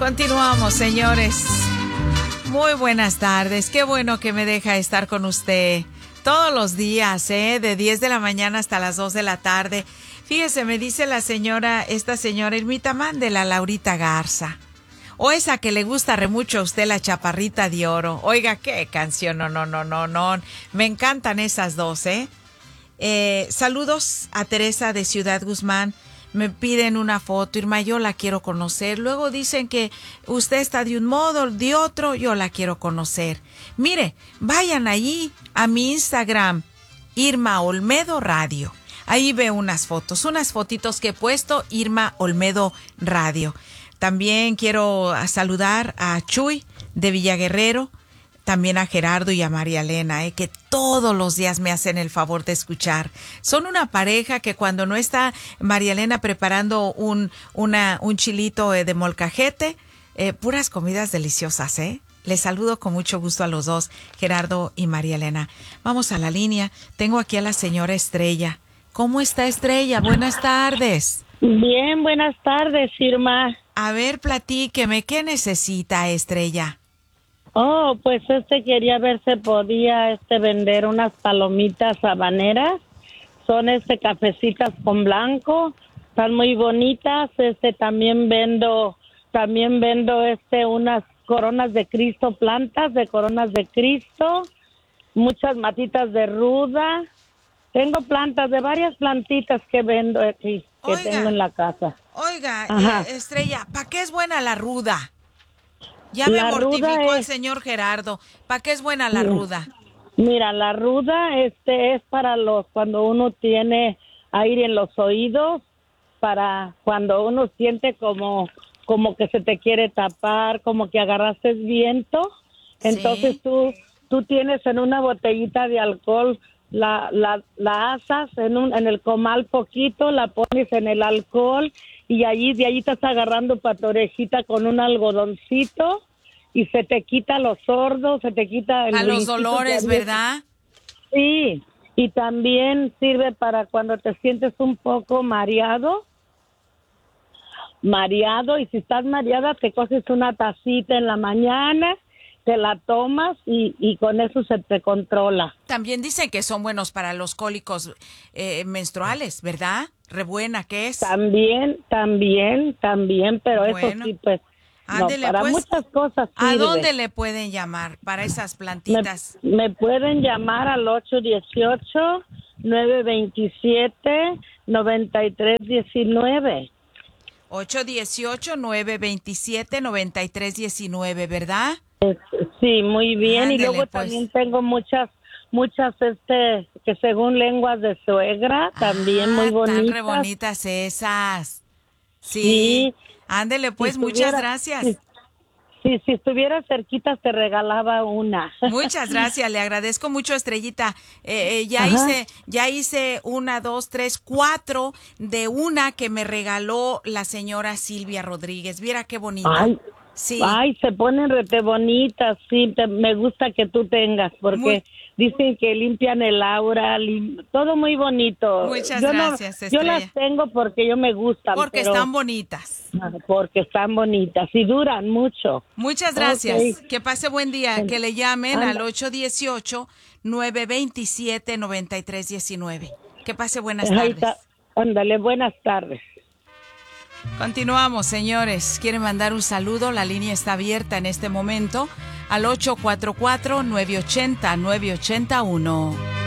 Continuamos, señores. Muy buenas tardes. Qué bueno que me deja estar con usted todos los días, de 10 de la mañana hasta las 2 de la tarde. Fíjese, me dice esta señora Irmita, mándela a Laurita Garza. O esa que le gusta mucho a usted, la Chaparrita de Oro. Oiga, qué canción, no. Me encantan esas dos, Saludos a Teresa de Ciudad Guzmán. Me piden una foto, Irma, yo la quiero conocer. Luego dicen que usted está de un modo, de otro, yo la quiero conocer. Mire, vayan allí a mi Instagram, Irma Olmedo Radio. Ahí veo unas fotitos que he puesto, Irma Olmedo Radio. También quiero saludar a Chuy de Villaguerrero, también a Gerardo y a María Elena, que todos los días me hacen el favor de escuchar. Son una pareja que cuando no está María Elena preparando un chilito de molcajete, puras comidas deliciosas, Les saludo con mucho gusto a los dos, Gerardo y María Elena. Vamos a la línea. Tengo aquí a la señora Estrella. ¿Cómo está, Estrella? Buenas tardes. Bien, buenas tardes, Irma. A ver, platíqueme, ¿qué necesita, Estrella? Oh, pues quería ver si podía vender unas palomitas habaneras. Son cafecitas con blanco, están muy bonitas. También vendo unas coronas de Cristo, plantas de coronas de Cristo, muchas matitas de ruda. Tengo plantas de varias plantitas que vendo aquí, que tengo en la casa. Oiga, Estrella, ¿para qué es buena la ruda? Ya me mortificó el señor Gerardo. ¿Para qué es buena la ruda? Mira, la ruda es para cuando uno tiene aire en los oídos, para cuando uno siente como que se te quiere tapar, como que agarraste viento. Entonces tú tienes en una botellita de alcohol, la asas en el comal poquito, la pones en el alcohol y de allí estás agarrando para tu orejita con un algodoncito y se te quita los sordos, se te quita a los dolores, ¿verdad? Sí, y también sirve para cuando te sientes un poco mareado, y si estás mareada te coges una tacita en la mañana, te la tomas y con eso se te controla. También dicen que son buenos para los cólicos menstruales, ¿verdad? Re buena que es. También, pero bueno, eso sí, pues, ándele, para pues, muchas cosas sirve. ¿A dónde le pueden llamar para esas plantitas? Me pueden llamar al 818-927-9319. 818-927-9319, ¿verdad? Sí, muy bien. Ándele, y luego pues. También tengo muchas que según lenguas de suegra, también muy bonitas. Están re bonitas esas. Sí. Ándele, pues, muchas gracias. Si estuviera cerquita te regalaba una. Muchas gracias, le agradezco mucho, Estrellita. Ya hice 1, 2, 3, 4 de una que me regaló la señora Silvia Rodríguez. Viera qué bonita. Ay, se ponen rete bonitas, sí, me gusta que tú tengas, porque dicen que limpian el aura, todo muy bonito. Muchas gracias, Estrella. Yo las tengo porque yo me gustan. Porque están bonitas. Porque están bonitas y duran mucho. Muchas gracias. Okay. Que pase buen día. Que le llamen al 818-927-9319. Que pase buenas tardes. Ándale, buenas tardes. Continuamos, señores. ¿Quieren mandar un saludo? La línea está abierta en este momento al 844-980-981.